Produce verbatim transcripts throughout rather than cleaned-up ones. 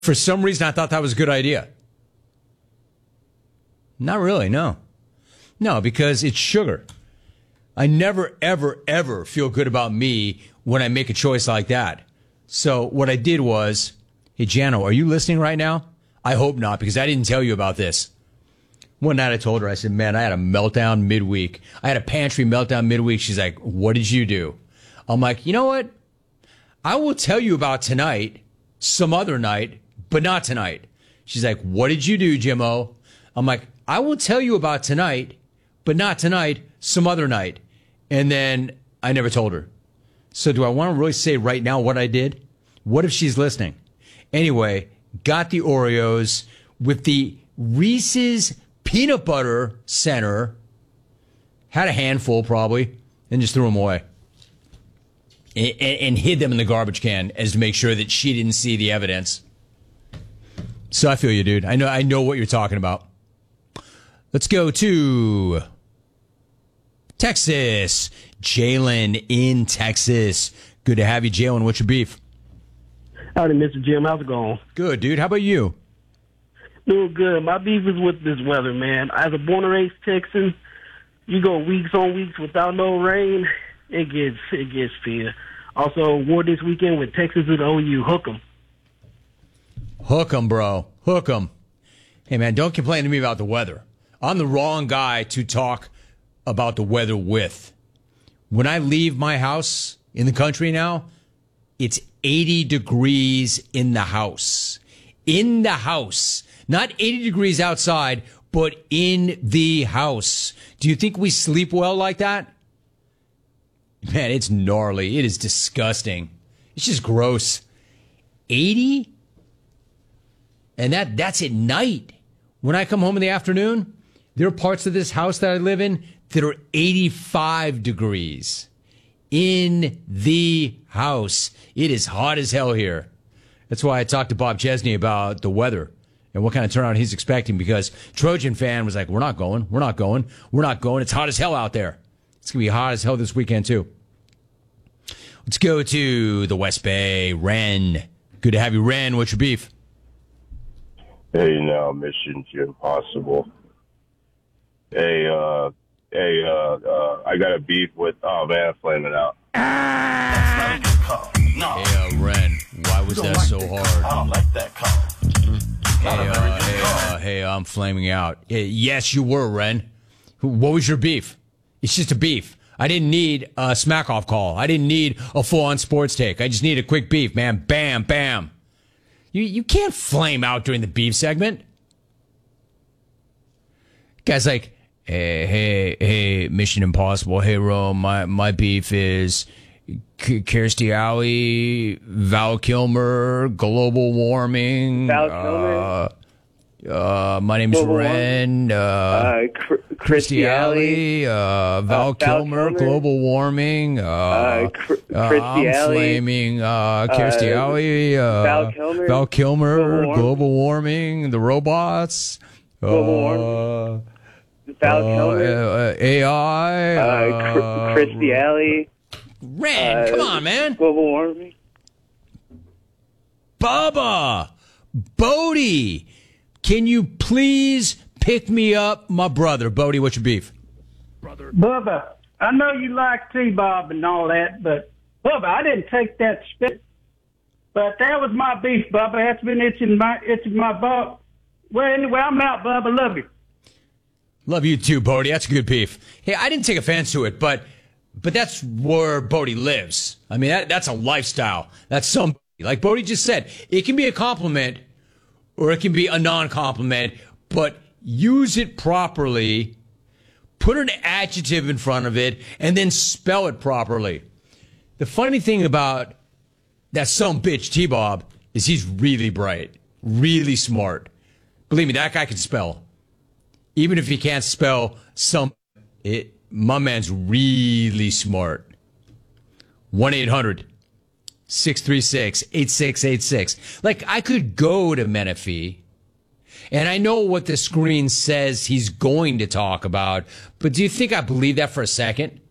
For some reason, I thought that was a good idea. Not really, no. No, because it's sugar. I never, ever, ever feel good about me when I make a choice like that. So what I did was, hey, Jano, are you listening right now? I hope not, because I didn't tell you about this. One night I told her, I said, man, I had a meltdown midweek. I had a pantry meltdown midweek. She's like, what did you do? I'm like, you know what? I will tell you about tonight, some other night, but not tonight. She's like, what did you do, Jimmo? I'm like, I will tell you about tonight, but not tonight, some other night. And then I never told her. So do I want to really say right now what I did? What if she's listening? Anyway, got the Oreos with the Reese's peanut butter center. Had a handful probably, and just threw them away. And, and hid them in the garbage can as to make sure that she didn't see the evidence. So I feel you, dude. I know, I know what you're talking about. Let's go to Texas. Jalen in Texas. Good to have you, Jalen. What's your beef? Howdy, Mister Jim. How's it going? Good, dude. How about you? Doing good. My beef is with this weather, man. As a born and raised Texan, you go weeks on weeks without no rain, it gets it gets fear. Also, war this weekend with Texas and O U. Hook 'em. Hook 'em, bro. Hook 'em. Hey, man, don't complain to me about the weather. I'm the wrong guy to talk about the weather with. When I leave my house in the country now, it's eighty degrees in the house. In the house. Not eighty degrees outside, but in the house. Do you think we sleep well like that? Man, it's gnarly. It is disgusting. It's just gross. eighty? And that that's at night. When I come home in the afternoon, there are parts of this house that I live in that are eighty-five degrees. In the house. It is hot as hell here. That's why I talked to Bob Chesney about the weather and what kind of turnout he's expecting, because Trojan fan was like, we're not going, we're not going, we're not going. It's hot as hell out there. It's going to be hot as hell this weekend, too. Let's go to the West Bay. Ren. Good to have you, Ren. What's your beef? Hey, now, Mission Impossible. Hey, uh, hey, uh, uh, I got a beef with, oh, man, I'm flaming out. Ah! Hey, uh, Ren, why was that like so that hard? I don't like that call. Hey, uh, hey, uh, hey, I'm flaming out. Hey, yes, you were, Ren. What was your beef? It's just a beef. I didn't need a smack-off call. I didn't need a full-on sports take. I just need a quick beef, man. Bam, bam. You you can't flame out during the beef segment. Guy's like, hey, hey, hey, Mission Impossible. Hey, Rome, my, my beef is K- Kirstie Alley, Val Kilmer, global warming. Val Kilmer. Uh, uh, my name's Global Ren. Uh, Uh, Cr- Kirstie Alley, uh, Val, Uh, Val Kilmer, Kilmer. global warming. Uh, Uh, Cr- uh, Kirstie I'm Alley. flaming. Uh, Kirstie Uh, Alley, uh, Val Kilmer. Val Kilmer, Global warming. global warming, the robots. Global uh, warming. Val uh, Kilmer. uh, A I. Uh, Cr- uh, Kirstie Alley. Ren, uh, come on, man. Global warming. Bubba, Bodie, can you please pick me up, my brother? Bodie, what's your beef? Bubba, I know you like T-Bob and all that, but Bubba, I didn't take that spit. But that was my beef, Bubba. That's been itching my itching my butt. Well, anyway, I'm out, Bubba. Love you. Love you too, Bodie. That's a good beef. Hey, I didn't take offense to it, but but that's where Bodie lives. I mean, that, that's a lifestyle. That's some, like Bodie just said, it can be a compliment or it can be a non-compliment, but use it properly, put an adjective in front of it, and then spell it properly. The funny thing about that some bitch T-Bob is he's really bright, really smart. Believe me, that guy can spell. Even if he can't spell some, it, my man's really smart. one eight hundred six three six eight six eight six. Like, I could go to Menifee, and I know what the screen says he's going to talk about, but do you think I believe that for a second?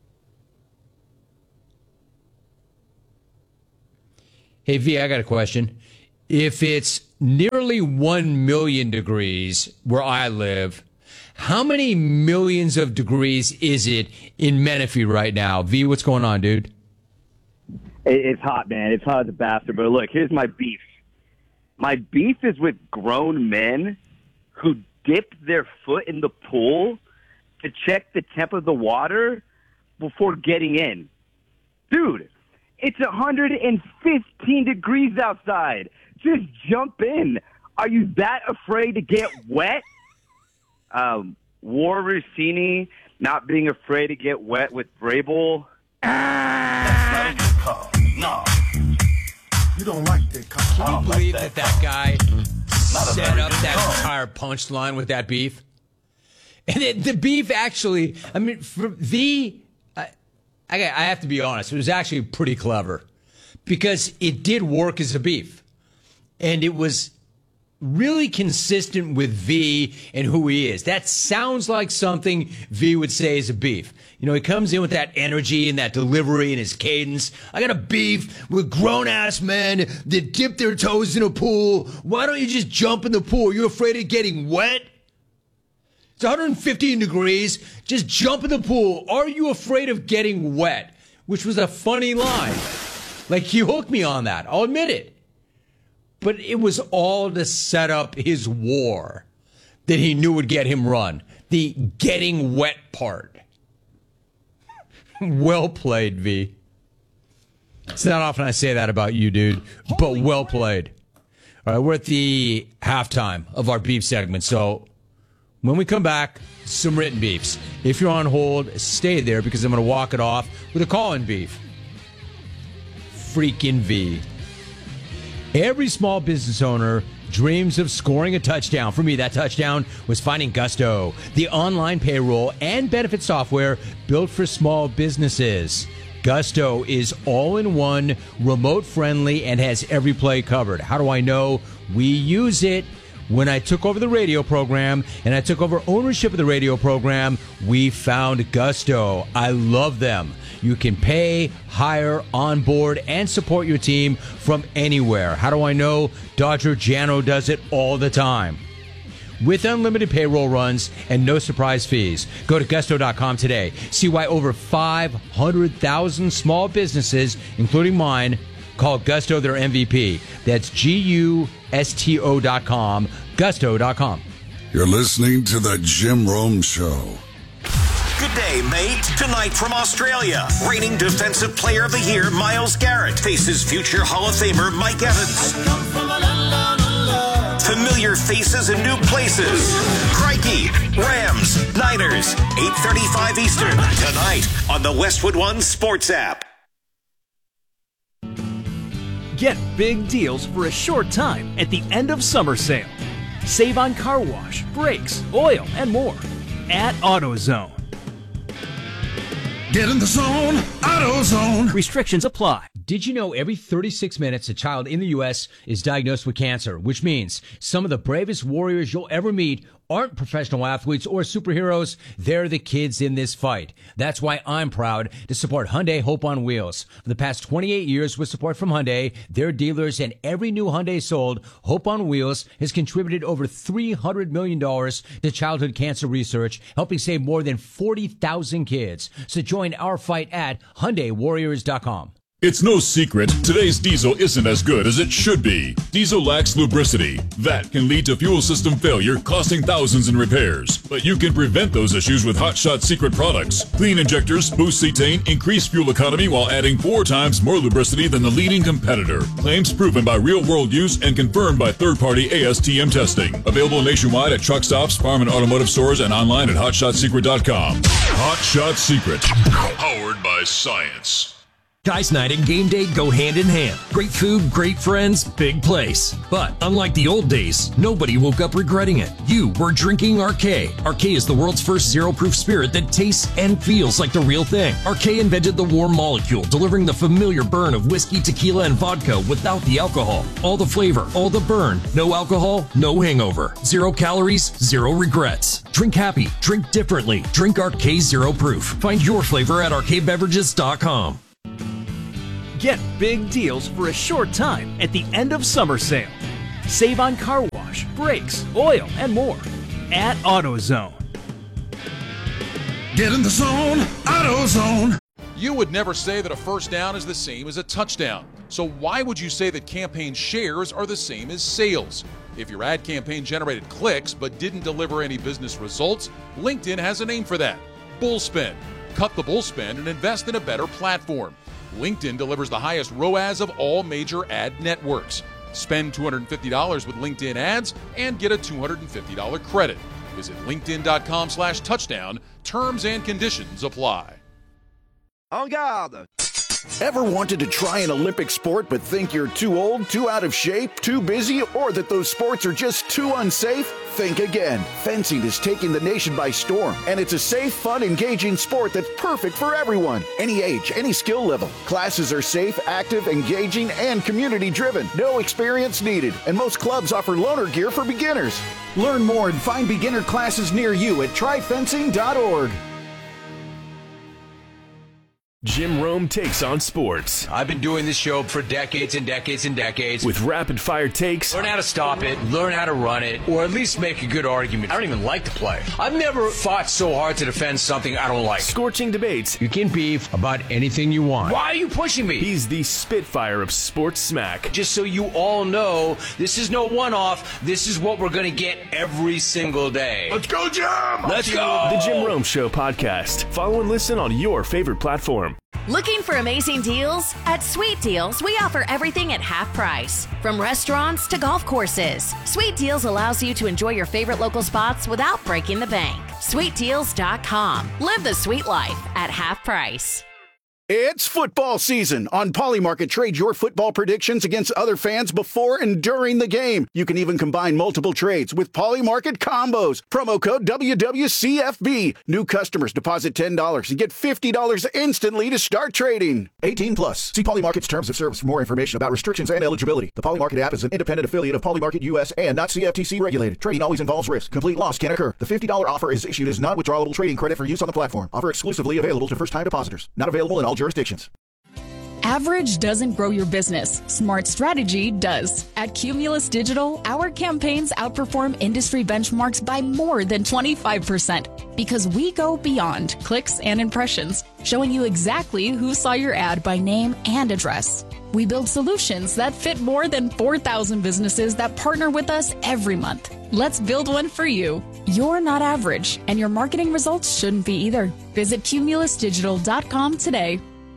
Hey, V, I got a question. if it's nearly one million degrees where I live, how many millions of degrees is it in Menifee right now? V, what's going on, dude? It's hot, man. It's hot as a bastard. But look, here's my beef. My beef is with grown men who dip their foot in the pool to check the temp of the water before getting in. Dude, it's one hundred fifteen degrees outside. Just jump in. Are you that afraid to get wet? Um, War Rossini not being afraid to get wet with Vrabel. That's not a good call. No. You don't like that call. Can you believe that that guy set up that call. entire punchline with that beef? And it, the beef actually, I mean, for the, I, I, I have to be honest, it was actually pretty clever because it did work as a beef. And it was really consistent with V and who he is. That sounds like something V would say is a beef. You know, he comes in with that energy and that delivery and his cadence. I got a beef with grown-ass men that dip their toes in a pool. Why don't you just jump in the pool? You're afraid of getting wet? It's one hundred fifteen degrees. Just jump in the pool. Are you afraid of getting wet? Which was a funny line. Like, he hooked me on that. I'll admit it. But it was all to set up his war that he knew would get him run. The getting wet part. Well played, V. It's not often I say that about you, dude, but well played. All right, we're at the halftime of our beef segment. So when we come back, some written beefs. If you're on hold, stay there because I'm going to walk it off with a call-in beef. Freaking V. Every small business owner dreams of scoring a touchdown. For me, that touchdown was finding Gusto, the online payroll and benefit software built for small businesses. Gusto is all-in-one, remote-friendly, and has every play covered. How do I know? We use it. When I took over the radio program and I took over ownership of the radio program, we found Gusto. I love them. You can pay, hire, onboard, and support your team from anywhere. How do I know? Dodger Jano does it all the time. With unlimited payroll runs and no surprise fees. Go to gusto dot com today. See why over five hundred thousand small businesses, including mine, call Gusto their M V P. That's G U S T O dot com, gusto dot com. You're listening to the Jim Rome Show. Good day, mate. Tonight from Australia, reigning Defensive Player of the Year, Myles Garrett, faces future Hall of Famer Mike Evans. Familiar faces and new places. Crikey, Rams, Niners, eight thirty-five Eastern, tonight on the Westwood One Sports app. Get big deals for a short time at the end of summer sale. Save on car wash, brakes, oil, and more at AutoZone. Get in the zone, AutoZone. Restrictions apply. Did you know every thirty-six minutes a child in the U S is diagnosed with cancer, which means some of the bravest warriors you'll ever meet aren't professional athletes or superheroes. They're the kids in this fight. That's why I'm proud to support Hyundai Hope on Wheels. For the past twenty-eight years with support from Hyundai, their dealers, and every new Hyundai sold, Hope on Wheels has contributed over three hundred million dollars to childhood cancer research, helping save more than forty thousand kids. So join our fight at Hyundai Warriors dot com. It's no secret, today's diesel isn't as good as it should be. Diesel lacks lubricity. That can lead to fuel system failure, costing thousands in repairs. But you can prevent those issues with Hot Shot Secret products. Clean injectors, boost cetane, increase fuel economy while adding four times more lubricity than the leading competitor. Claims proven by real-world use and confirmed by third-party A S T M testing. Available nationwide at truck stops, farm and automotive stores, and online at hot shot secret dot com. Hot Shot Secret. Powered by science. Guys Night and game day go hand in hand. Great food, great friends, big place. But unlike the old days, nobody woke up regretting it. You were drinking R K. R K is the world's first zero-proof spirit that tastes and feels like the real thing. R K invented the warm molecule, delivering the familiar burn of whiskey, tequila, and vodka without the alcohol. All the flavor, all the burn. No alcohol, no hangover. Zero calories, zero regrets. Drink happy, drink differently. Drink R K Zero Proof. Find your flavor at R K beverages dot com. Get big deals for a short time at the end of summer sale. Save on car wash, brakes, oil, and more at AutoZone. Get in the zone, AutoZone. You would never say that a first down is the same as a touchdown. So why would you say that campaign shares are the same as sales? If your ad campaign generated clicks but didn't deliver any business results, LinkedIn has a name for that: bullspend. Cut the bullspend and invest in a better platform. LinkedIn delivers the highest R O A S of all major ad networks. Spend two hundred fifty dollars with LinkedIn ads and get a two hundred fifty dollars credit. Visit linkedin.com slash touchdown. Terms and conditions apply. En garde! Ever wanted to try an Olympic sport but think you're too old, too out of shape, too busy, or that those sports are just too unsafe? Think again. Fencing is taking the nation by storm, and it's a safe, fun, engaging sport that's perfect for everyone. Any age, any skill level. Classes are safe, active, engaging, and community-driven. No experience needed, and most clubs offer loaner gear for beginners. Learn more and find beginner classes near you at try fencing dot org. Jim Rome takes on sports. I've been doing this show for decades and decades and decades. With rapid-fire takes. Learn how to stop it, learn how to run it, or at least make a good argument. I don't even like the play. I've never fought so hard to defend something I don't like. Scorching debates. You can beef about anything you want. Why are you pushing me? He's the Spitfire of sports smack. Just so you all know, this is no one-off. This is what we're going to get every single day. Let's go, Jim! Let's go! The Jim Rome Show podcast. Follow and listen on your favorite platform. Looking for amazing deals? At Sweet Deals, we offer everything at half price. From restaurants to golf courses, Sweet Deals allows you to enjoy your favorite local spots without breaking the bank. sweet deals dot com. Live the sweet life at half price. It's football season. On Polymarket, trade your football predictions against other fans before and during the game. You can even combine multiple trades with Polymarket combos. Promo code W W C F B. New customers deposit ten dollars and get fifty dollars instantly to start trading. eighteen plus. See Polymarket's terms of service for more information about restrictions and eligibility. The Polymarket app is an independent affiliate of Polymarket U S and not C F T C regulated. Trading always involves risk. Complete loss can occur. The fifty dollars offer is issued as non-withdrawable trading credit for use on the platform. Offer exclusively available to first-time depositors. Not available in all jurisdictions. Average doesn't grow your business. Smart strategy does. At Cumulus Digital, our campaigns outperform industry benchmarks by more than twenty-five percent because we go beyond clicks and impressions, showing you exactly who saw your ad by name and address. We build solutions that fit more than four thousand businesses that partner with us every month. Let's build one for you. You're not average, and your marketing results shouldn't be either. Visit cumulus digital dot com today.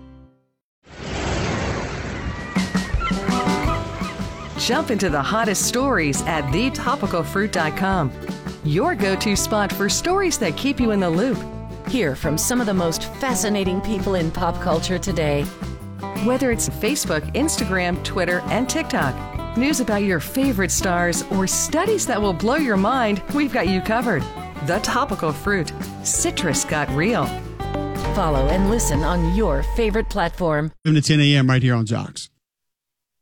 Jump into the hottest stories at the topical fruit dot com. Your go-to spot for stories that keep you in the loop. Hear from some of the most fascinating people in pop culture today. Whether it's Facebook, Instagram, Twitter, and TikTok, news about your favorite stars, or studies that will blow your mind, we've got you covered. The Topical Fruit. Citrus got real. Follow and listen on your favorite platform. seven to ten a.m. right here on Jocks.